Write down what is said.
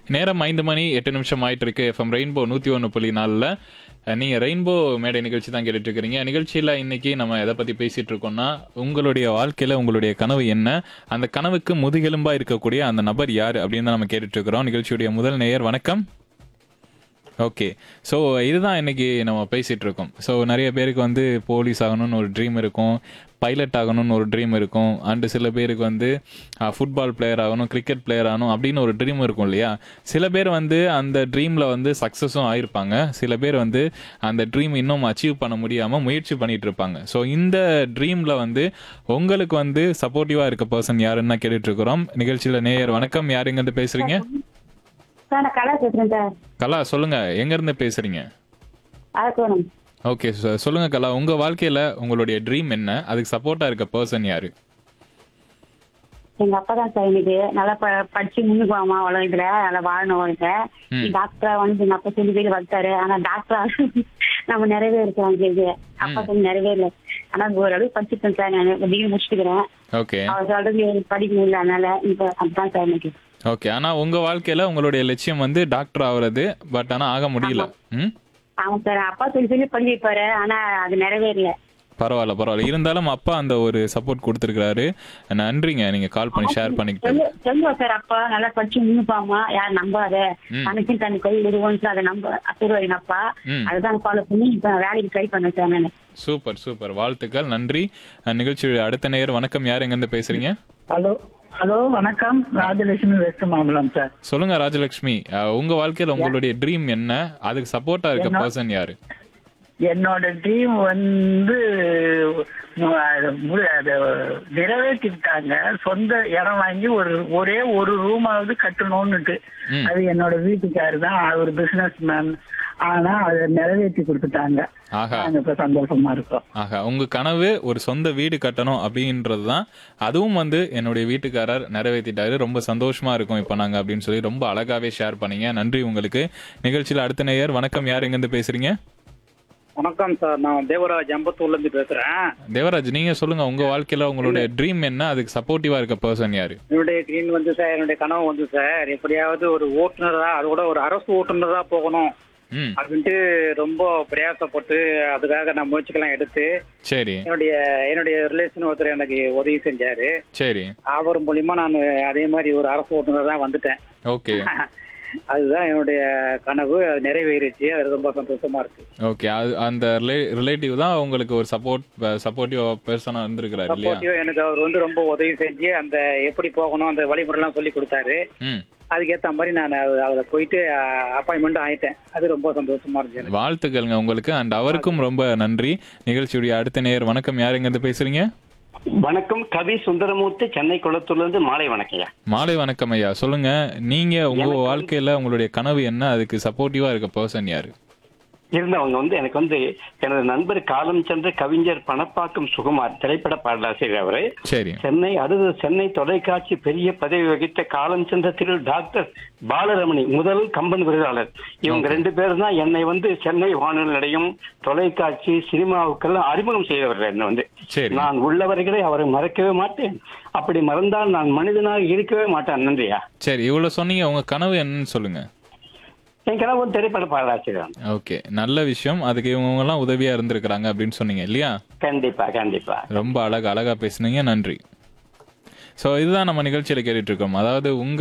நேரம் 5 மணி 8 நிமிஷம் ஆயிட்டு இருக்கு. எஃப்எம் ரெயின்போ 101.4ல நீங்க ரெயின்போ மேடை நிகழ்ச்சி தான் கேட்டுட்டு இருக்கிறீங்க. நிகழ்ச்சியில இன்னைக்கு நம்ம எதை பத்தி பேசிட்டு இருக்கோம்னா, உங்களுடைய வாழ்க்கையில உங்களுடைய கனவு என்ன, அந்த கனவுக்கு முதுகெலும்பா இருக்கக்கூடிய அந்த நபர் யாரு அப்படின்னு தான் நம்ம கேட்டுட்டு இருக்கிறோம். நிகழ்ச்சியுடைய முதல் நேயர் வணக்கம். ஓகே. ஸோ இதுதான் இன்னைக்கு நம்ம பேசிட்டு இருக்கோம். ஸோ நிறைய பேருக்கு வந்து போலீஸ் ஆகணும்னு ஒரு ட்ரீம் இருக்கும், பைலட் ஆகணும்னு ஒரு ட்ரீம் இருக்கும், அண்டு சில பேருக்கு வந்து ஃபுட்பால் பிளேயர் ஆகணும், கிரிக்கெட் பிளேயர் ஆகணும் அப்படின்னு ஒரு ட்ரீம் இருக்கும் இல்லையா? சில பேர் வந்து அந்த ட்ரீமில் வந்து சக்ஸஸும் ஆயிருப்பாங்க, சில பேர் வந்து அந்த ட்ரீம் இன்னும் அச்சீவ் பண்ண முடியாமல் முயற்சி பண்ணிட்டு இருப்பாங்க. ஸோ இந்த ட்ரீமில் வந்து உங்களுக்கு வந்து சப்போர்ட்டிவாக இருக்க பர்சன் யாருன்னு தான் கேட்டுட்டு இருக்கிறோம். நிகழ்ச்சியில் நேயர் வணக்கம், யார் எங்கேருந்து பேசுறீங்க? சார் நான் கலா பேசுறேன் சார். கலா சொல்லுங்க, எங்க இருந்து பேசுறீங்க? அரக்கோணம். ஓகே சார், சொல்லுங்க கலா, உங்க வாழ்க்கையில உங்களுடைய ட்ரீம் என்ன, அதுக்கு சப்போர்ட்டா இருக்க பர்சன் யாரு? எங்க அப்பா தான் சார். எனக்கு நல்லா படிச்சு முன்னுக்கு வாமா உலகத்துல நல்லா வாழணும் உலகத்துல. டாக்டரா வந்து எங்க அப்பா சொல்லி போய் வளர்த்தாரு. ஆனா டாக்டரா நம்ம நிறைவேறாங்க. அப்பா சொல்லி நிறைவேறல. ஆனா ஓரளவுக்கு படிச்சுட்டேன் சார். நான் டிகிரி முடிச்சுக்கிறேன். ஓகே. அவர் சொல்றது படிக்க முடியல, அதனால இப்ப அதுதான் சார் எனக்கு. ஓகே. ஆனா உங்க வாழ்க்கையில உங்களுடைய லட்சியம் வந்து டாக்டர் ஆகுறது, பட் ஆனா ஆக முடியல. ம். ஆமா சார். அப்பா சொல்லி சொல்லி படிக்க வைப்பாரு, ஆனா அது நிறைவேறல. பரவாயில்ல பரவாயில்ல, இருந்தாலும் அப்பா அந்த ஒரு சப்போர்ட் கொடுத்துருக்காரு. நன்றிங்க நீங்க கால் பண்ணி ஷேர் பண்ணிக்கிட்டு. சொல்லுவா சார், அப்பா நல்லா படிச்சு முன்னுப்பாமா, யார் நம்பாத, தனக்கு தனக்கு கை உருவம் அதை நம்ப சொல்லுவாரு எங்க அப்பா. அதுதான் ஃபாலோ பண்ணி இப்ப வேலைக்கு ட்ரை பண்ணேன் சார் நான். சூப்பர் சூப்பர், வாழ்த்துக்கள், நன்றி. நிகழ்ச்சியுடைய அடுத்த நேயர் வணக்கம், யார் எங்க இருந்து பேசுறீங்க? ஹலோ ஹலோ வணக்கம், ராஜலட்சுமி வெஸ்ட் மாம்பலம் சார். சொல்லுங்க ராஜலட்சுமி, உங்க வாழ்க்கையில உங்களுடைய ட்ரீம் என்ன, அதுக்கு சப்போர்ட்டா இருக்க பர்சன் யாரு? என்னோட ட்ரீம் வந்து அதை நிறைவேற்றிட்டாங்க. சொந்த இடம் வாங்கி ஒரே ஒரு ரூமாவது கட்டணும்னுட்டு. அது என்னோட வீட்டுக்காரு தான், ஒரு பிசினஸ் மேன். ஆனா அதை நிறைவேற்றி கொடுத்துட்டாங்க. இப்ப சந்தோஷமா இருக்கும். ஆஹா, உங்க கனவு ஒரு சொந்த வீடு கட்டணும் அப்படின்றதுதான். அதுவும் வந்து என்னுடைய வீட்டுக்காரர் நிறைவேற்றிட்டாரு. ரொம்ப சந்தோஷமா இருக்கும் இப்ப நாங்க அப்படின்னு சொல்லி ரொம்ப அழகாவே ஷேர் பண்ணீங்க. நன்றி உங்களுக்கு. நிகழ்ச்சியில அடுத்த நேயர் வணக்கம், யார் எங்க இருந்து பேசுறீங்க? வணக்கம் சார், நான் தேவராஜ் அம்பத்தூர்ல இருந்து பேசுறேன். தேவராஜ், நீங்க சொல்லுங்க, உங்க வாழ்க்கையில உங்களுடைய ட்ரீம் என்ன, அதுக்கு சப்போர்ட்டிவா இருக்க பர்சன் யாரு? என்னுடைய ட்ரீம் வந்து சார், என்னுடைய கனவு வந்து சார், எப்படியாவது ஒரு ஓட்டுநரா, அதோட ஒரு அரசு ஓட்டுநரா போகணும் அப்படின்ட்டு ரொம்ப பிரயாசப்பட்டு அதுக்காக நான் முயற்சிக்கெல்லாம் எடுத்து, சரி, என்னுடைய ரிலேஷன் ஒருத்தர் எனக்கு உதவி செஞ்சாரு. சரி, அவர் மூலியமா நான் அதே மாதிரி ஒரு அரசு ஓட்டுநர் தான் வந்துட்டேன். ஓகே. அதுதான் என்னுடைய கனவு, அது நிறைவேறிச்சு. அது ரொம்ப சந்தோஷமா இருக்கு. ஓகே. அந்த ரிலேட்டிவ் தான் உங்களுக்கு ஒரு சப்போர்ட்டிவ் பர்சனா இருந்திருக்காரு இல்லையா? எனக்கு அவர் வந்து ரொம்ப உதவி செஞ்சு அந்த எப்படி போகணும் அந்த வழிமுறைலாம் சொல்லி கொடுத்தாரு. அதுக்கேற்ற மாதிரி நான் அதில் போயிட்டு அப்பாயின்மெண்ட் ஆயிட்டேன். அது ரொம்ப சந்தோஷமா இருந்துச்சு. வாழ்த்துக்கள்ங்க உங்களுக்கு. அண்ட் அவருக்கும் ரொம்ப நன்றி. நிகழ்ச்சியுடைய அடுத்த நேயர் வணக்கம், யார் எங்க இருந்து பேசுறீங்க? வணக்கம், கவி சுந்தரமூர்த்தி, சென்னை குளத்தூர்ல இருந்து. மாலை வணக்கம் ஐயா. மாலை வணக்கம் ஐயா. சொல்லுங்க, நீங்க உங்க வாழ்க்கையில உங்களுடைய கனவு என்ன, அதுக்கு சப்போர்ட்டிவா இருக்க பர்சன் யாரு? இருந்தவங்க வந்து எனக்கு வந்து எனது நண்பர் காலம் சென்ற கவிஞர் பணப்பாக்கம் சுகுமார், திரைப்பட பாடலாசிரியர். அவரு சரி, சென்னை தொலைக்காட்சி பெரிய பதவி வகித்த காலம் சென்ற திரு டாக்டர் பாலரமணி, முதல் கம்பன் விருதாளர். இவங்க 2 பேரும் தான் என்னை வந்து சென்னை வானொலி நிலையம், தொலைக்காட்சி, சினிமாவுக்கெல்லாம் அறிமுகம் செய்தவர்கள். என்ன வந்து நான் உள்ளவர்களை அவரை மறக்கவே மாட்டேன். அப்படி மறந்தால் நான் மனிதனாக இருக்கவே மாட்டேன். நன்றியா. சரி, இவ்வளவு சொன்னீங்க, உங்க கனவு என்னன்னு சொல்லுங்க. என் கனவு ஒரு திரைப்பட பாடலாசிரியர். ஓகே, நல்ல விஷயம். அதுக்கு இவங்க எல்லாம் உதவியா இருந்திருக்கிறாங்க அப்படின்னு சொன்னீங்க இல்லையா? கண்டிப்பா கண்டிப்பா. ரொம்ப அழகா பேசுனீங்க, நன்றி. ஸோ இதுதான் நம்ம நிகழ்ச்சியில கேட்டுட்டு இருக்கோம். அதாவது உங்க